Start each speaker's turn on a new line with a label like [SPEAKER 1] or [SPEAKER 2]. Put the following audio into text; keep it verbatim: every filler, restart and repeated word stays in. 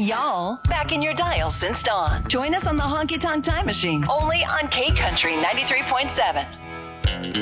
[SPEAKER 1] Y'all, back in your dial since dawn. Join us on the Honky Tonk Time Machine, only on K Country ninety-three point seven.